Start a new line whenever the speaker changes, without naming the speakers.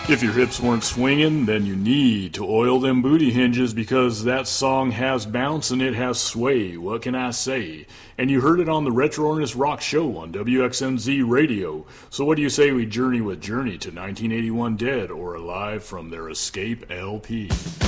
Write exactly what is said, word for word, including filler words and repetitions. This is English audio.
If your hips weren't swinging, then you need to oil them booty hinges because that song has bounce and it has sway. What can I say? And you heard it on the Retroornist Rock Show on W X N Z Radio. So what do you say we journey with Journey to nineteen eighty-one Dead or Alive from their Escape L P?